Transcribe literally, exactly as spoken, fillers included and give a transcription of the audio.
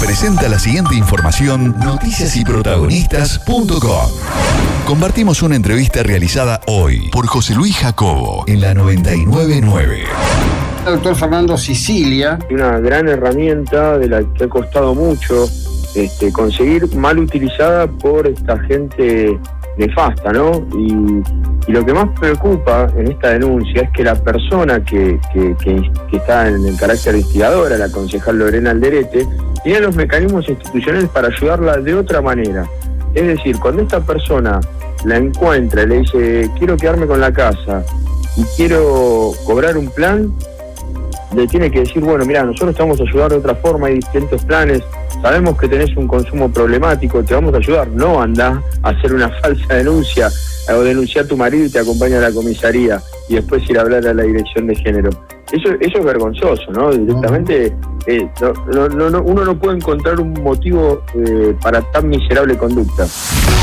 presenta la siguiente información noticias y protagonistas punto com. Compartimos una entrevista realizada hoy por José Luis Jacobo en la noventa y nueve punto nueve. Doctor Fernando Sicilia. Una gran herramienta de la que ha costado mucho este, conseguir, mal utilizada por esta gente nefasta, ¿no? Y, y lo que más preocupa en esta denuncia es que la persona que, que, que, que está en el carácter instigadora, la concejal Lorena Alderete, tiene los mecanismos institucionales para ayudarla de otra manera. Es decir, cuando esta persona la encuentra y le dice quiero quedarme con la casa y quiero cobrar un plan, le tiene que decir, bueno, mira, nosotros te vamos a ayudar de otra forma, hay distintos planes, sabemos que tenés un consumo problemático, te vamos a ayudar. No andá a hacer una falsa denuncia o denunciar a tu marido y te acompaña a la comisaría y después ir a hablar a la dirección de género. Eso, eso es vergonzoso, ¿no? Directamente eh, no, no, no, uno no puede encontrar un motivo eh, para tan miserable conducta.